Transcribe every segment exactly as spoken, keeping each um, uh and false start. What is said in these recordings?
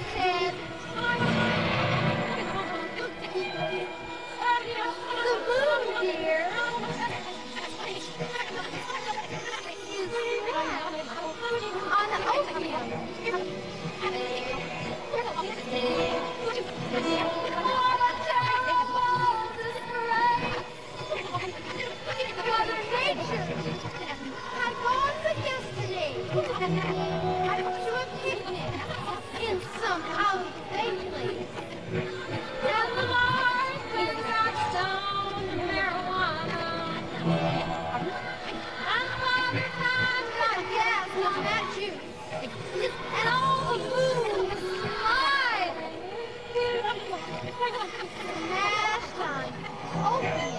said, the moon, dear, is on opium. Mother Nature had gone but yesterday to a picnic in some out-of-date place. And the Lord took out some marijuana. And Father Time got gas on that juice. And all the moon was smiling. Smashed on opium.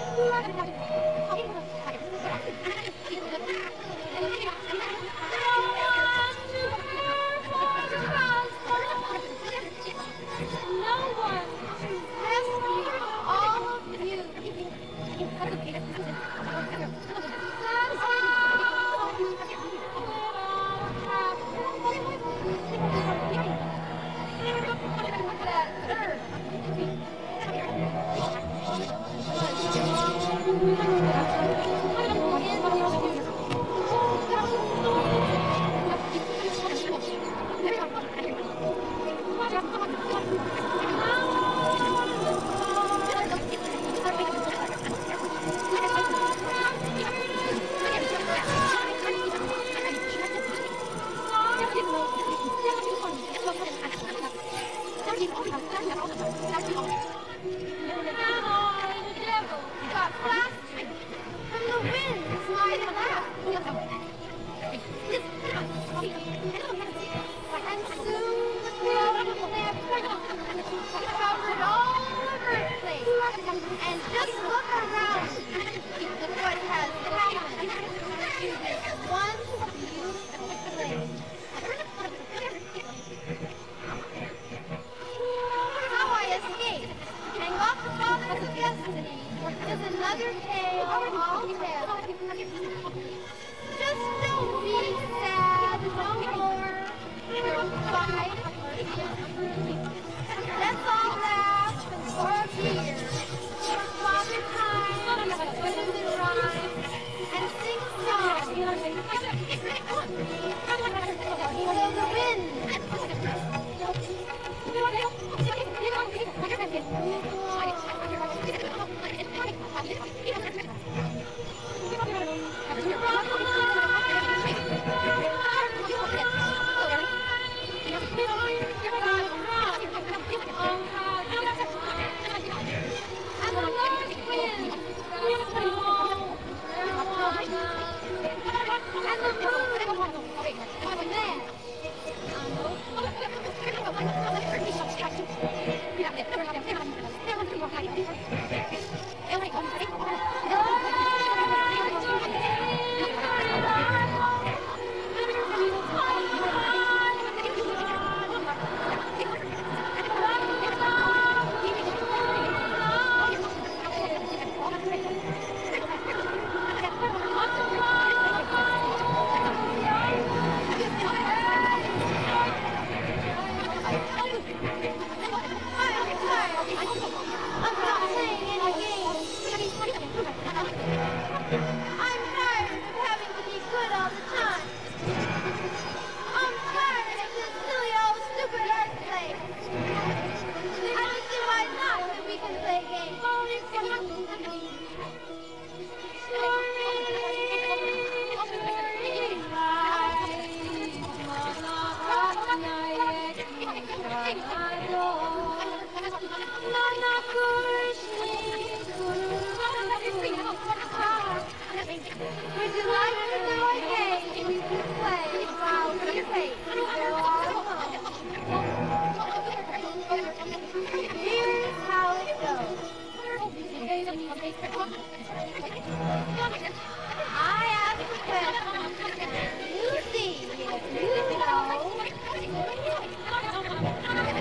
No one to rescue all of you. That's how it all happened. That earth got plastic from the winds mighty loud. And soon the cloud covered all of Earthquake. And just look around at what has happened to this one beautiful place. How I escaped and got the Father of Destiny is another tale I'll tell. Just don't be sad no more. You'll fight. Let's all laugh for a year. Father Time with the rhyme and sing songs. So the wind